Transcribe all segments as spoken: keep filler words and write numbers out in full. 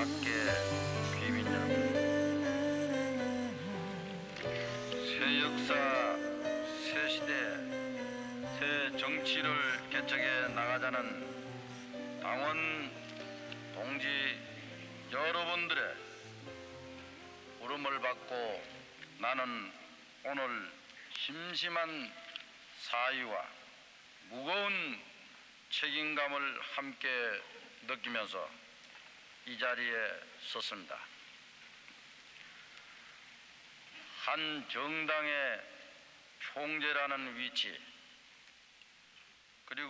밖에 귀빈 여러분, 새 역사, 새 시대, 새 정치를 개척해 나가자는 당원 동지 여러분들의 부름을 받고 나는 오늘 심심한 사의와 무거운 책임감을 함께 느끼면서 이 자리에 섰습니다. 한 정당의 총재라는 위치, 그리고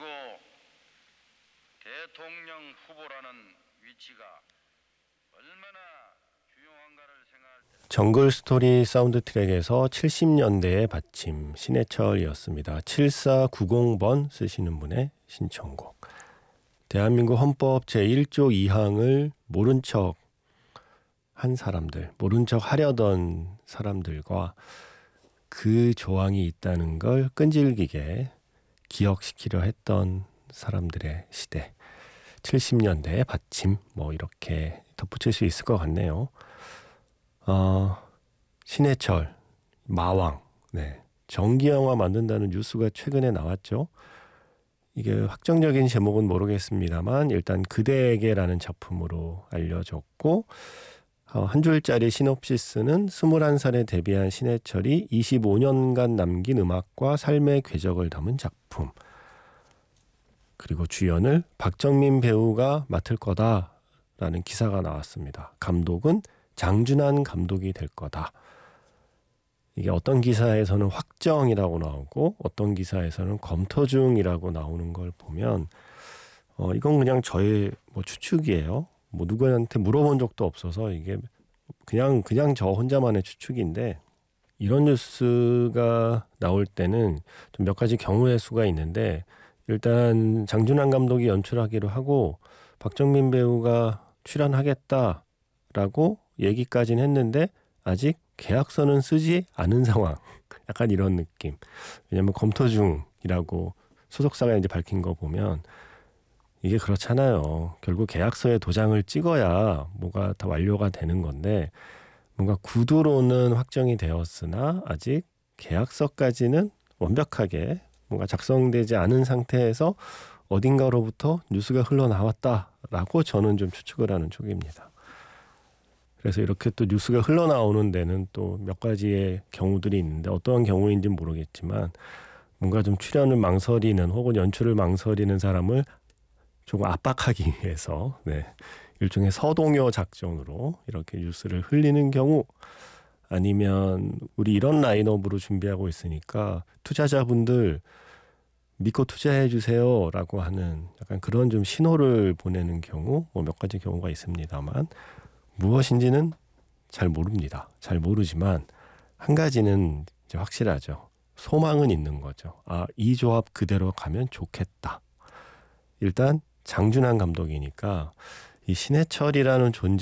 대통령 후보라는 위치가 얼마나 중요한가를 생각할 때 정글 스토리 사운드 트랙에서 칠십 년대의 받침, 신해철이었습니다. 칠사구공 번 쓰시는 분의 신청곡. 대한민국 헌법 제일 조 이 항을 모른 척 한 사람들, 모른 척 하려던 사람들과 그 조항이 있다는 걸 끈질기게 기억시키려 했던 사람들의 시대. 칠십 년대의 받침, 뭐 이렇게 덧붙일 수 있을 것 같네요. 어, 신해철, 마왕, 네, 전기영화 만든다는 뉴스가 최근에 나왔죠. 이게 확정적인 제목은 모르겠습니다만 일단 그대에게라는 작품으로 알려졌고, 어, 한 줄짜리 시놉시스는 스물한 살에 데뷔한 신해철이 이십오 년간 남긴 음악과 삶의 궤적을 담은 작품. 그리고 주연을 박정민 배우가 맡을 거다라는 기사가 나왔습니다. 감독은 장준환 감독이 될 거다. 이게 어떤 기사에서는 확정이라고 나오고 어떤 기사에서는 검토 중이라고 나오는 걸 보면 어, 이건 그냥 저의 뭐 추측이에요. 뭐 누구한테 물어본 적도 없어서 이게 그냥 그냥 저 혼자만의 추측인데, 이런 뉴스가 나올 때는 좀 몇 가지 경우의 수가 있는데, 일단 장준환 감독이 연출하기로 하고 박정민 배우가 출연하겠다라고 얘기까지는 했는데 아직 계약서는 쓰지 않은 상황. 약간 이런 느낌. 왜냐하면 검토 중이라고 소속사가 이제 밝힌 거 보면 이게 그렇잖아요. 결국 계약서에 도장을 찍어야 뭐가 다 완료가 되는 건데, 뭔가 구두로는 확정이 되었으나 아직 계약서까지는 완벽하게 뭔가 작성되지 않은 상태에서 어딘가로부터 뉴스가 흘러나왔다라고 저는 좀 추측을 하는 쪽입니다. 그래서 이렇게 또 뉴스가 흘러나오는 데는 또 몇 가지의 경우들이 있는데, 어떠한 경우인지는 모르겠지만 뭔가 좀 출연을 망설이는 혹은 연출을 망설이는 사람을 조금 압박하기 위해서, 네, 일종의 서동요 작전으로 이렇게 뉴스를 흘리는 경우, 아니면 우리 이런 라인업으로 준비하고 있으니까 투자자분들 믿고 투자해 주세요 라고 하는 약간 그런 좀 신호를 보내는 경우, 뭐 몇 가지 경우가 있습니다만 무엇인지는 잘 모릅니다. 잘 모르지만 한 가지는 이제 확실하죠. 소망은 있는 거죠. 아, 이 조합 그대로 가면 좋겠다. 일단 장준환 감독이니까 이 신해철이라는 존재